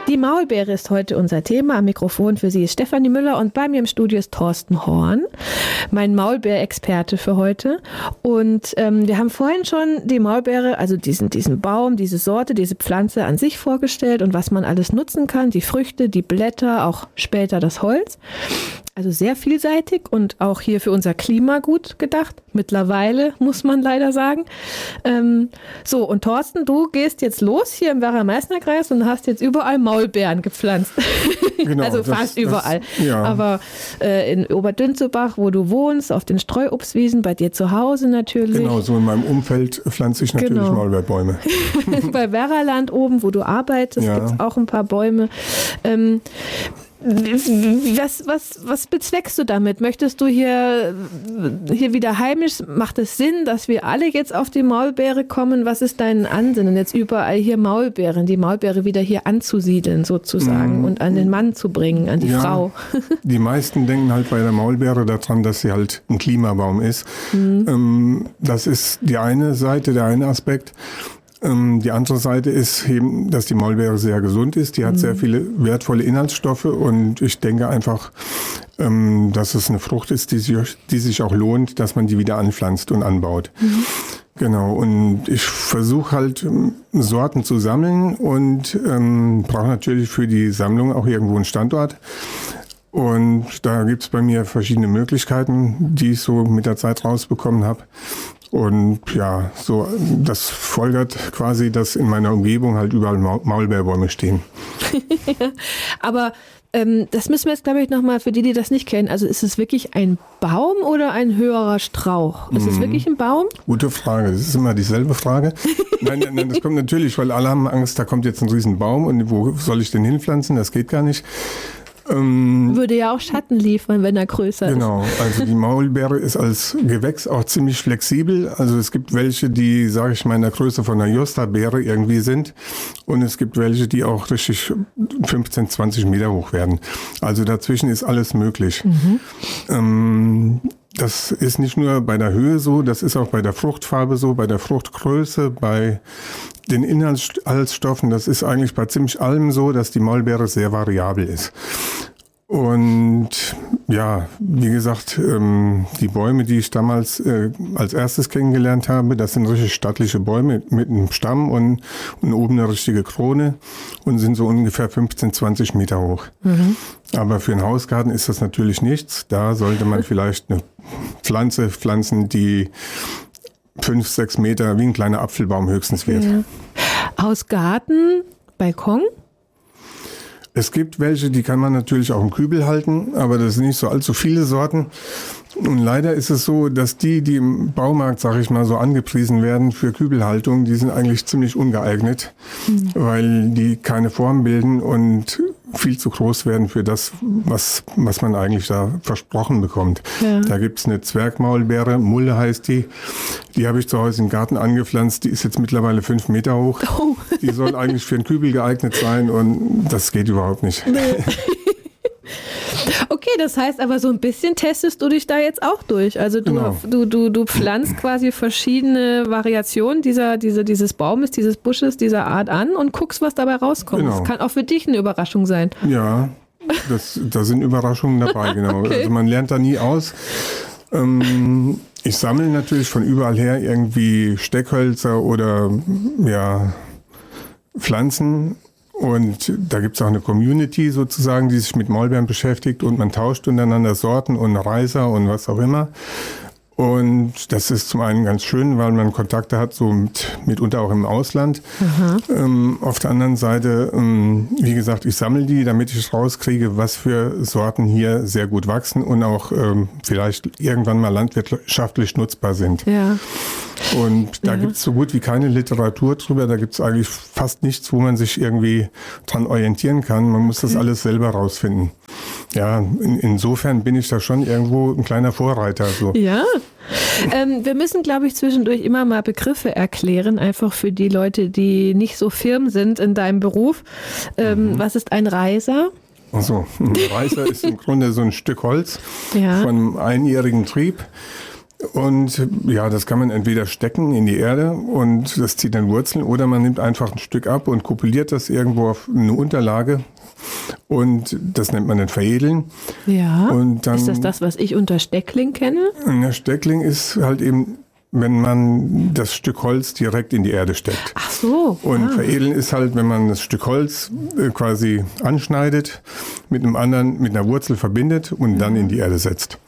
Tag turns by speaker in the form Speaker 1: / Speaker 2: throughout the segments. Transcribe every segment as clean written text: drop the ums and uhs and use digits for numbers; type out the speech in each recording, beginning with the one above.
Speaker 1: Die Maulbeere ist heute unser Thema. Am Mikrofon für Sie ist Stefanie Müller und bei mir im Studio ist Thorsten Horn, mein Maulbeerexperte für heute. Und wir haben vorhin schon die Maulbeere, also diesen Baum, diese Sorte, diese Pflanze an sich vorgestellt und was man alles nutzen kann. Die Früchte, die Blätter, auch später das Holz. Also sehr vielseitig und auch hier für unser Klima gut gedacht. Mittlerweile, muss man leider sagen. So, und Thorsten, du gehst jetzt los hier im Werra-Meißner-Kreis und hast jetzt überall Maulbeeren gepflanzt.
Speaker 2: Genau,
Speaker 1: also fast überall.
Speaker 2: Ja.
Speaker 1: Aber in Oberdünzebach, wo du wohnst, auf den Streuobstwiesen, bei dir zu Hause natürlich.
Speaker 2: Genau, so in meinem Umfeld pflanze ich natürlich Maulbeerbäume.
Speaker 1: Bei Werraland oben, wo du arbeitest, gibt es auch ein paar Bäume. Was bezweckst du damit? Möchtest du hier wieder heimisch? Macht es Sinn, dass wir alle jetzt auf die Maulbeere kommen? Was ist dein Ansinnen, jetzt überall hier Maulbeeren, die Maulbeere wieder hier anzusiedeln sozusagen und an den Mann zu bringen, an die Frau?
Speaker 2: Die meisten denken halt bei der Maulbeere daran, dass sie halt ein Klimabaum ist. Das ist die eine Seite, der eine Aspekt. Die andere Seite ist eben, dass die Maulbeere sehr gesund ist. Die hat sehr viele wertvolle Inhaltsstoffe und ich denke einfach, dass es eine Frucht ist, die sich auch lohnt, dass man die wieder anpflanzt und anbaut. Genau, und ich versuche halt Sorten zu sammeln und brauche natürlich für die Sammlung auch irgendwo einen Standort. Und da gibt es bei mir verschiedene Möglichkeiten, die ich so mit der Zeit rausbekommen habe. Und ja, so das folgert quasi, dass in meiner Umgebung halt überall Maulbeerbäume stehen.
Speaker 1: Aber das müssen wir jetzt, glaube ich, nochmal für die das nicht kennen. Also ist es wirklich ein Baum oder ein höherer Strauch? Ist es wirklich ein Baum?
Speaker 2: Gute Frage. Das ist immer dieselbe Frage. Nein, das kommt natürlich, weil alle haben Angst, da kommt jetzt ein Riesenbaum und wo soll ich den hinpflanzen? Das geht gar nicht.
Speaker 1: Würde ja auch Schatten liefern, wenn er größer ist.
Speaker 2: Genau, also die Maulbeere ist als Gewächs auch ziemlich flexibel. Also es gibt welche, die, sage ich mal, in der Größe von einer Josta-Beere irgendwie sind. Und es gibt welche, die auch richtig 15, 20 Meter hoch werden. Also dazwischen ist alles möglich. Das ist nicht nur bei der Höhe so, das ist auch bei der Fruchtfarbe so, bei der Fruchtgröße, bei den Inhaltsstoffen. Das ist eigentlich bei ziemlich allem so, dass die Maulbeere sehr variabel ist. Und ja, wie gesagt, die Bäume, die ich damals als erstes kennengelernt habe, das sind richtig stattliche Bäume mit einem Stamm und oben eine richtige Krone und sind so ungefähr 15, 20 Meter hoch. Aber für einen Hausgarten ist das natürlich nichts. Da sollte man vielleicht eine Pflanze pflanzen, die 5, 6 Meter wie ein kleiner Apfelbaum höchstens wird.
Speaker 1: Ja. Hausgarten, Balkon?
Speaker 2: Es gibt welche, die kann man natürlich auch im Kübel halten, aber das sind nicht so allzu viele Sorten. Und leider ist es so, dass die im Baumarkt, sag ich mal, so angepriesen werden für Kübelhaltung, die sind eigentlich ziemlich ungeeignet, weil die keine Form bilden und viel zu groß werden für das, was man eigentlich da versprochen bekommt. Ja. Da gibt's eine Zwergmaulbeere, Mulle heißt die. Die habe ich zu Hause im Garten angepflanzt. Die ist jetzt mittlerweile 5 Meter hoch. Oh. Die soll eigentlich für einen Kübel geeignet sein und das geht überhaupt nicht. Nee.
Speaker 1: Okay, das heißt aber so ein bisschen testest du dich da jetzt auch durch. Also du pflanzt quasi verschiedene Variationen dieses Baumes, dieses Busches, dieser Art an und guckst, was dabei rauskommt. Genau. Das kann auch für dich eine Überraschung sein.
Speaker 2: Ja, da sind Überraschungen dabei, genau. Okay. Also man lernt da nie aus. Ich sammle natürlich von überall her irgendwie Steckhölzer oder Pflanzen. Und da gibt es auch eine Community sozusagen, die sich mit Maulbeeren beschäftigt und man tauscht untereinander Sorten und Reiser und was auch immer. Und das ist zum einen ganz schön, weil man Kontakte hat, so mitunter auch im Ausland. Auf der anderen Seite, wie gesagt, ich sammle die, damit ich rauskriege, was für Sorten hier sehr gut wachsen und auch vielleicht irgendwann mal landwirtschaftlich nutzbar sind. Ja. Und da gibt es so gut wie keine Literatur drüber. Da gibt es eigentlich fast nichts, wo man sich irgendwie dran orientieren kann. Man muss das alles selber rausfinden. Ja, insofern bin ich da schon irgendwo ein kleiner Vorreiter. So.
Speaker 1: Ja. Wir müssen, glaube ich, zwischendurch immer mal Begriffe erklären, einfach für die Leute, die nicht so firm sind in deinem Beruf. Was ist ein Reiser?
Speaker 2: Ein Reiser ist im Grunde so ein Stück Holz von einem einjährigen Trieb. Und ja, das kann man entweder stecken in die Erde und das zieht dann Wurzeln oder man nimmt einfach ein Stück ab und kopuliert das irgendwo auf eine Unterlage und das nennt man dann Veredeln.
Speaker 1: Ja,
Speaker 2: und dann,
Speaker 1: ist das, was ich unter Steckling kenne?
Speaker 2: Der Steckling ist halt eben, wenn man das Stück Holz direkt in die Erde steckt.
Speaker 1: Ach so.
Speaker 2: Und Veredeln ist halt, wenn man das Stück Holz quasi anschneidet, mit einer Wurzel verbindet und dann in die Erde setzt.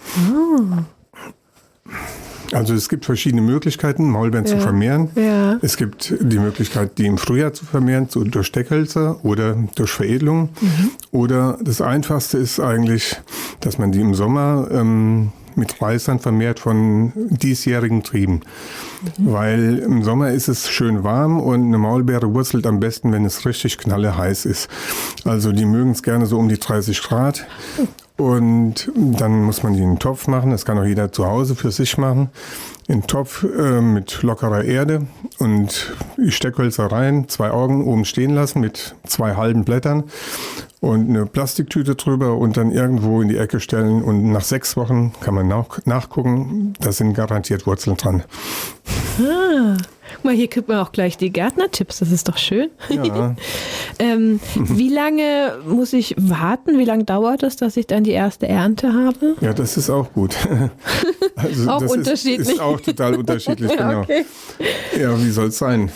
Speaker 2: Also es gibt verschiedene Möglichkeiten, Maulbeeren zu vermehren. Ja. Es gibt die Möglichkeit, die im Frühjahr zu vermehren, durch Steckhölzer oder durch Veredelung. Oder das Einfachste ist eigentlich, dass man die im Sommer mit Reißern vermehrt von diesjährigen Trieben. Weil im Sommer ist es schön warm und eine Maulbeere wurzelt am besten, wenn es richtig knalleheiß ist. Also die mögen es gerne so um die 30 Grad. Und dann muss man die in einen Topf machen. Das kann auch jeder zu Hause für sich machen. In einen Topf mit lockerer Erde und die Steckhölzer rein, 2 Augen oben stehen lassen mit 2 halben Blättern und eine Plastiktüte drüber und dann irgendwo in die Ecke stellen. Und nach 6 Wochen kann man nachgucken, da sind garantiert Wurzeln dran.
Speaker 1: Guck mal, hier kriegt man auch gleich die Gärtner-Tipps, das ist doch schön.
Speaker 2: Ja.
Speaker 1: Wie lange muss ich warten? Wie lange dauert es, dass ich dann die erste Ernte habe?
Speaker 2: Ja, das ist auch gut. Also
Speaker 1: auch
Speaker 2: das
Speaker 1: unterschiedlich.
Speaker 2: Ist auch total unterschiedlich, genau.
Speaker 1: Okay.
Speaker 2: Ja, wie soll es sein?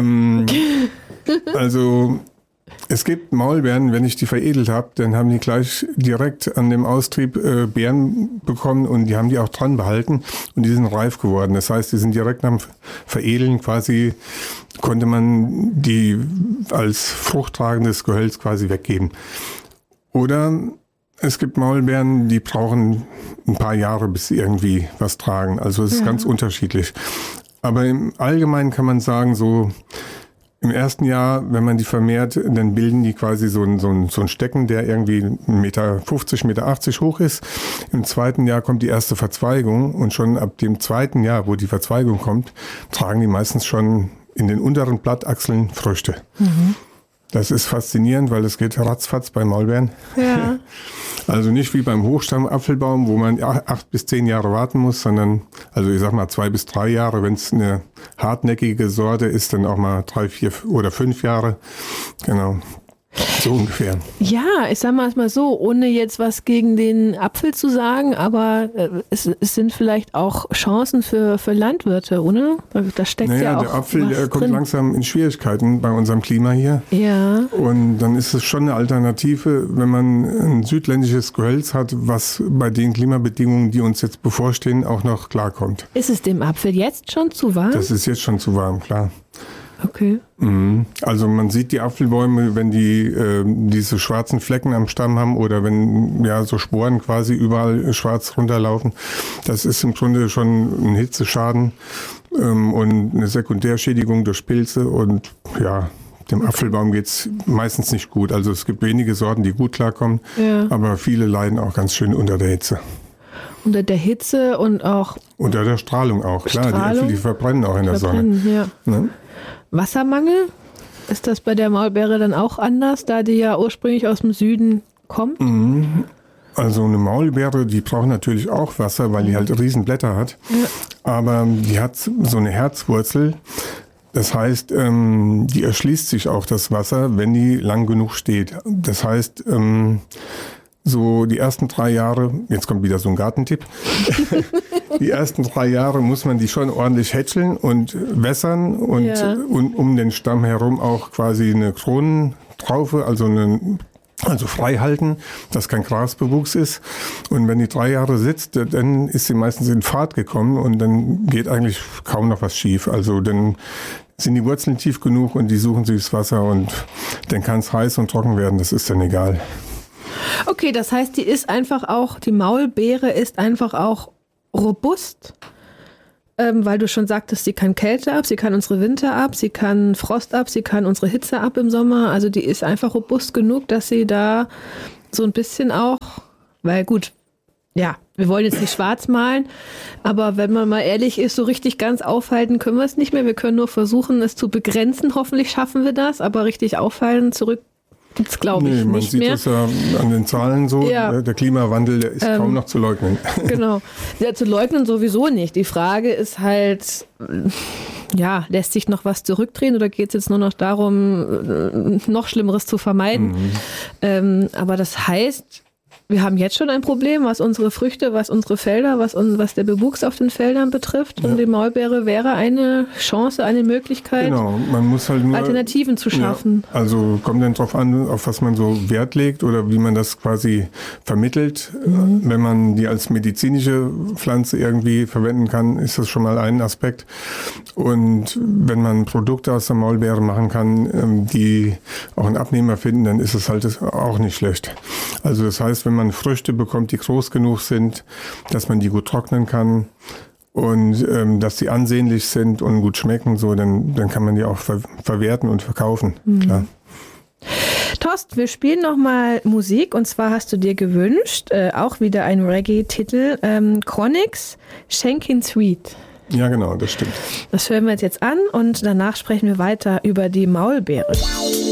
Speaker 2: Also es gibt Maulbeeren, wenn ich die veredelt habe, dann haben die gleich direkt an dem Austrieb Beeren bekommen und die haben die auch dran behalten und die sind reif geworden. Das heißt, die sind direkt nach dem Veredeln quasi, konnte man die als fruchttragendes Gehölz quasi weggeben. Oder es gibt Maulbeeren, die brauchen ein paar Jahre, bis sie irgendwie was tragen. Also es ist ganz unterschiedlich. Aber im Allgemeinen kann man sagen, so im ersten Jahr, wenn man die vermehrt, dann bilden die quasi so ein Stecken, der irgendwie 1,50 Meter, 1,80 Meter hoch ist. Im zweiten Jahr kommt die erste Verzweigung und schon ab dem zweiten Jahr, wo die Verzweigung kommt, tragen die meistens schon in den unteren Blattachseln Früchte. Das ist faszinierend, weil es geht ratzfatz bei Maulbeeren. Ja. Also nicht wie beim Hochstamm-Apfelbaum, wo man 8 bis 10 Jahre warten muss, sondern, also ich sag mal 2 bis 3 Jahre. Wenn es eine hartnäckige Sorte ist, dann auch mal 3, 4 oder 5 Jahre. Genau. So ungefähr.
Speaker 1: Ja, ich sag mal so, ohne jetzt was gegen den Apfel zu sagen, aber es sind vielleicht auch Chancen für Landwirte, oder? Da steckt ja auch
Speaker 2: der Apfel
Speaker 1: was
Speaker 2: kommt
Speaker 1: drin.
Speaker 2: langsam in Schwierigkeiten bei unserem Klima hier.
Speaker 1: Ja.
Speaker 2: Und dann ist es schon eine Alternative, wenn man ein südländisches Gehölz hat, was bei den Klimabedingungen, die uns jetzt bevorstehen, auch noch klarkommt.
Speaker 1: Ist es dem Apfel jetzt schon zu warm?
Speaker 2: Das ist jetzt schon zu warm, klar.
Speaker 1: Okay.
Speaker 2: Also man sieht die Apfelbäume, wenn die diese schwarzen Flecken am Stamm haben oder wenn so Sporen quasi überall schwarz runterlaufen. Das ist im Grunde schon ein Hitzeschaden und eine Sekundärschädigung durch Pilze und ja, dem Apfelbaum geht's meistens nicht gut. Also es gibt wenige Sorten, die gut klarkommen, aber viele leiden auch ganz schön unter der Hitze.
Speaker 1: Unter der Hitze und auch
Speaker 2: unter der Strahlung auch, klar. Die Äpfel, die verbrennen auch in der Sonne.
Speaker 1: Ja. Ne? Wassermangel? Ist das bei der Maulbeere dann auch anders, da die ja ursprünglich aus dem Süden kommt?
Speaker 2: Also eine Maulbeere, die braucht natürlich auch Wasser, weil die halt Riesenblätter hat. Ja. Aber die hat so eine Herzwurzel. Das heißt, die erschließt sich auch das Wasser, wenn die lang genug steht. Das heißt, so die ersten 3 Jahre, jetzt kommt wieder so ein Gartentipp, die ersten 3 Jahre muss man die schon ordentlich hätscheln und wässern und um den Stamm herum auch quasi eine Kronentraufe, also frei halten, dass kein Grasbewuchs ist. Und wenn die 3 Jahre sitzt, dann ist sie meistens in Fahrt gekommen und dann geht eigentlich kaum noch was schief. Also dann sind die Wurzeln tief genug und die suchen sich das Wasser und dann kann es heiß und trocken werden, das ist dann egal.
Speaker 1: Okay, das heißt, die Maulbeere ist einfach auch robust, weil du schon sagtest, sie kann Kälte ab, sie kann unsere Winter ab, sie kann Frost ab, sie kann unsere Hitze ab im Sommer. Also die ist einfach robust genug, dass sie da so ein bisschen auch, weil gut, ja, wir wollen jetzt nicht schwarz malen, aber wenn man mal ehrlich ist, so richtig ganz aufhalten können wir es nicht mehr. Wir können nur versuchen, es zu begrenzen. Hoffentlich schaffen wir das, aber richtig aufhalten, zurück Das glaube ich
Speaker 2: man
Speaker 1: nicht
Speaker 2: sieht
Speaker 1: mehr.
Speaker 2: das ja an den Zahlen so.
Speaker 1: Ja.
Speaker 2: Der Klimawandel, der ist kaum noch zu leugnen.
Speaker 1: Genau. Ja, zu leugnen sowieso nicht. Die Frage ist halt, ja, lässt sich noch was zurückdrehen oder geht es jetzt nur noch darum, noch Schlimmeres zu vermeiden? Aber das heißt, wir haben jetzt schon ein Problem, was unsere Früchte, was unsere Felder, was der Bewuchs auf den Feldern betrifft. Und die Maulbeere wäre eine Chance, eine Möglichkeit,
Speaker 2: Genau, man muss halt nur
Speaker 1: Alternativen zu schaffen.
Speaker 2: Ja, also kommt dann drauf an, auf was man so Wert legt oder wie man das quasi vermittelt. Wenn man die als medizinische Pflanze irgendwie verwenden kann, ist das schon mal ein Aspekt. Und wenn man Produkte aus der Maulbeere machen kann, die auch einen Abnehmer finden, dann ist es halt auch nicht schlecht. Also das heißt, wenn man Früchte bekommt, die groß genug sind, dass man die gut trocknen kann und dass die ansehnlich sind und gut schmecken, so, dann kann man die auch verwerten und verkaufen. Klar.
Speaker 1: Torsten, wir spielen nochmal Musik und zwar hast du dir gewünscht, auch wieder ein Reggae-Titel, Chronix, Shankin' Sweet.
Speaker 2: Ja, genau, das stimmt.
Speaker 1: Das hören wir jetzt an und danach sprechen wir weiter über die Maulbeere.